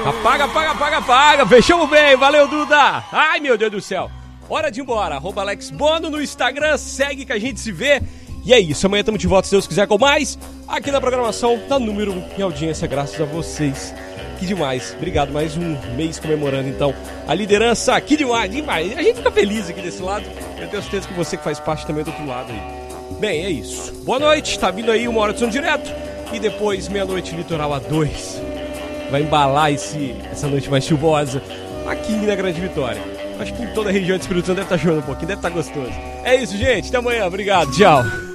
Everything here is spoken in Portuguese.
Apaga. Fechamos bem. Valeu, Duda. Ai, meu Deus do céu. Hora de ir embora. @AlexBono no Instagram. Segue que a gente se vê. E é isso. Amanhã estamos de volta, se Deus quiser, com mais aqui na programação da Número 1 em audiência, graças a vocês. Que demais. Obrigado. Mais um mês comemorando, então, a liderança. Que demais. A gente fica feliz aqui desse lado. Eu tenho certeza que você que faz parte também do outro lado aí. Bem, é isso. Boa noite. Tá vindo aí 1 hora de som direto. E depois, meia-noite, Litoral A2. Vai embalar essa noite mais chuvosa aqui na Grande Vitória. Acho que em toda a região de Espírito Santo deve estar chovendo um pouquinho, deve estar gostoso. É isso, gente. Até amanhã. Obrigado. Tchau.